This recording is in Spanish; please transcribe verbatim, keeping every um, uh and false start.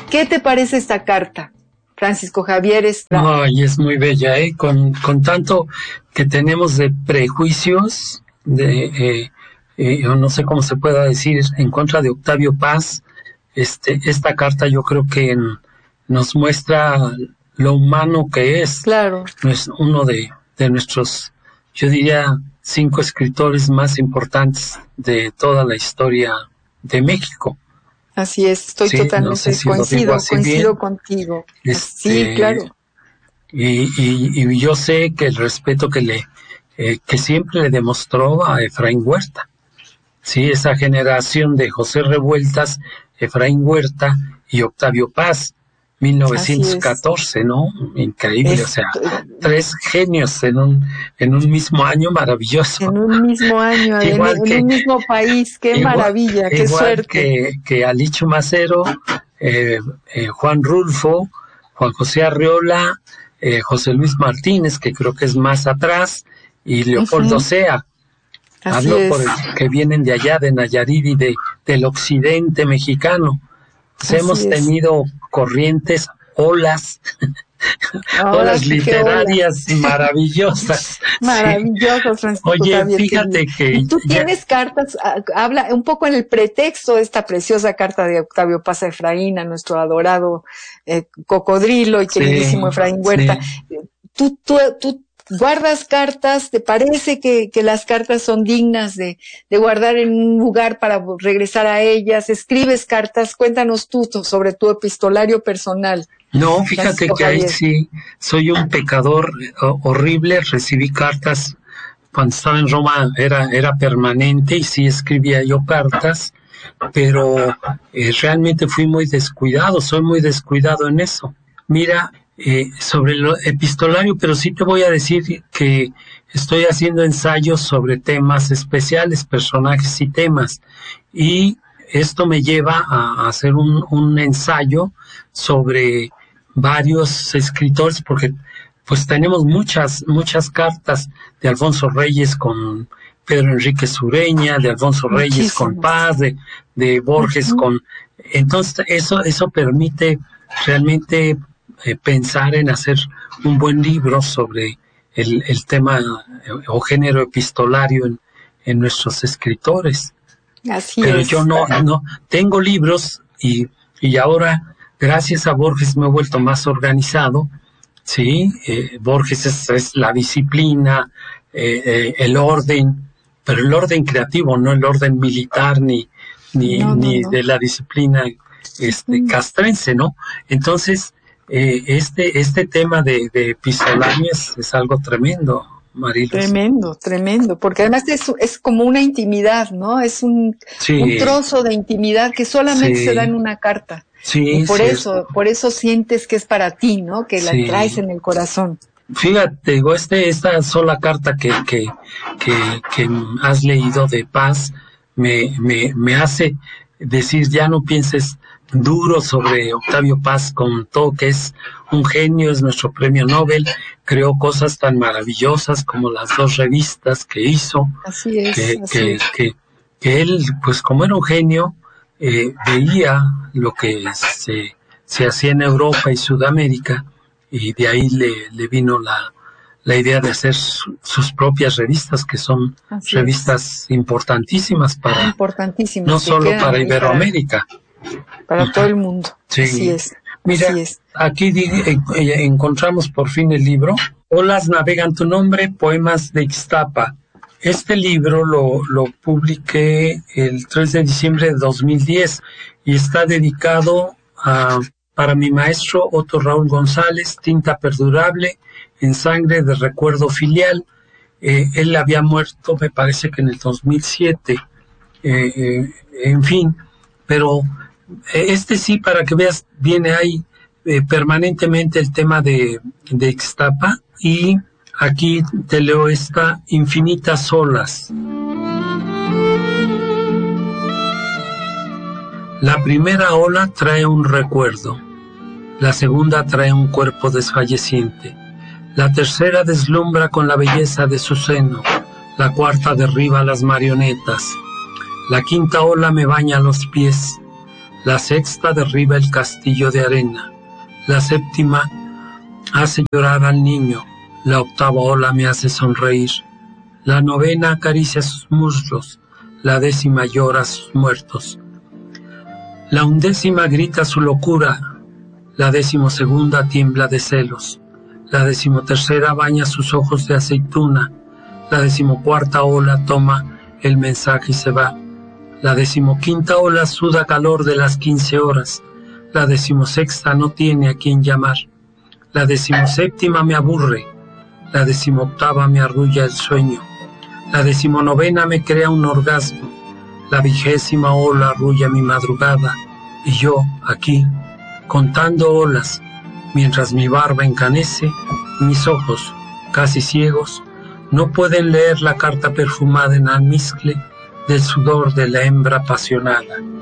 ¿Qué te parece esta carta, Francisco Javier? Esta... Ay, es muy bella, ¿eh? Con, con tanto que tenemos de prejuicios, de, eh, eh, no sé cómo se pueda decir, en contra de Octavio Paz, este, esta carta yo creo que en, nos muestra lo humano que es. Claro. Es uno de, de nuestros, yo diría, cinco escritores más importantes de toda la historia de México. Así es, estoy sí, totalmente, no sé si coincido, coincido bien. contigo. Este, sí, claro. Y, y, y yo sé que el respeto que le, eh, que siempre le demostró a Efraín Huerta. Sí, esa generación de José Revueltas, Efraín Huerta y Octavio Paz, mil novecientos catorce, ¿no? Increíble, es, o sea, tres genios en un en un mismo año, maravilloso. En un mismo año, en, en que, un mismo país, qué igual, maravilla, qué igual suerte. Que, que Alicho Macero, eh, eh, Juan Rulfo, Juan José Arreola, eh, José Luis Martínez, que creo que es más atrás, y Leopoldo uh-huh. Sea. Así Hablo es. por el, que vienen de allá, de Nayarit y de, del occidente mexicano. Pues hemos es. tenido corrientes, olas, Ahora, olas literarias olas. maravillosas. Maravillosas, Francisco. Oye, Javier, fíjate que... Y tú ya... tienes cartas, habla un poco en el pretexto de esta preciosa carta de Octavio Paz a Efraín, a nuestro adorado eh, cocodrilo y queridísimo sí, Efraín Huerta. Sí. Tú, tú, tú guardas cartas, ¿te parece que, que las cartas son dignas de, de guardar en un lugar para regresar a ellas? ¿Escribes cartas? Cuéntanos tú sobre tu epistolario personal. No, fíjate Francisco que Javier. Ahí sí, soy un pecador horrible, recibí cartas cuando estaba en Roma, era, era permanente y sí escribía yo cartas, pero eh, realmente fui muy descuidado, soy muy descuidado en eso. Mira, Eh, sobre lo epistolario, pero sí te voy a decir que estoy haciendo ensayos sobre temas especiales, personajes y temas, y esto me lleva a, a hacer un, un ensayo sobre varios escritores, porque pues tenemos muchas, muchas cartas de Alfonso Reyes con Pedro Enrique Sureña, de Alfonso Reyes Muchísimo. con Paz, de, de Borges uh-huh. con... Entonces eso, eso permite realmente Eh, pensar en hacer un buen libro sobre el, el tema eh, o género epistolario en, en nuestros escritores. Así Pero es. yo no, no tengo libros y, y ahora, gracias a Borges, me he vuelto más organizado. Sí, eh, Borges es, es la disciplina, eh, eh, el orden, pero el orden creativo, no el orden militar ni, ni, no, no, ni no. de la disciplina este, castrense, ¿no? Entonces, Eh, este este tema de, de epistolario es, es algo tremendo, Marilos. Tremendo, tremendo, porque además es, es como una intimidad, ¿no? Es un, sí. un trozo de intimidad que solamente sí. se da en una carta. Sí, y por sí, eso, por eso sientes que es para ti, ¿no? Que la sí. traes en el corazón. Fíjate, digo, este, esta sola carta que, que, que, que has leído de Paz me, me, me hace decir, ya no pienses duro sobre Octavio Paz, con todo que es un genio, es nuestro premio Nobel, creó cosas tan maravillosas como las dos revistas que hizo. Así es, que, así que, es. Que, que él, pues como era un genio, eh, veía lo que se, se hacía en Europa y Sudamérica, y de ahí le, le vino la, la idea de hacer su, sus propias revistas, que son así revistas es. importantísimas para, importantísimas, no solo para Iberoamérica. Para, para todo el mundo. Sí. Así es. Mira, así es. aquí eh, eh, encontramos por fin el libro. Olas navegan tu nombre, poemas de Ixtapa. Este libro lo, lo publiqué el tres de diciembre de dos mil diez y está dedicado a, para mi maestro Otto Raúl González, tinta perdurable en sangre de recuerdo filial. Eh, él había muerto, me parece que en el dos mil siete. Eh, eh, en fin, pero este sí, para que veas, viene ahí eh, permanentemente el tema de, de Ixtapa, y aquí te leo esta: Infinitas olas. La primera ola trae un recuerdo, la segunda trae un cuerpo desfalleciente, la tercera deslumbra con la belleza de su seno, la cuarta derriba las marionetas, la quinta ola me baña los pies, La sexta derriba el castillo de arena. La séptima hace llorar al niño. La octava ola me hace sonreír. La novena acaricia sus muslos. La décima llora a sus muertos. La undécima grita su locura. La decimosegunda tiembla de celos. La decimotercera baña sus ojos de aceituna. La decimocuarta ola toma el mensaje y se va. La decimoquinta ola suda calor de las quince horas. La decimosexta no tiene a quien llamar. La decimoséptima me aburre. La decimoctava me arrulla el sueño. La decimonovena me crea un orgasmo. La vigésima ola arrulla mi madrugada. Y yo, aquí, contando olas, mientras mi barba encanece, mis ojos, casi ciegos, no pueden leer la carta perfumada en almizcle del sudor de la hembra apasionada.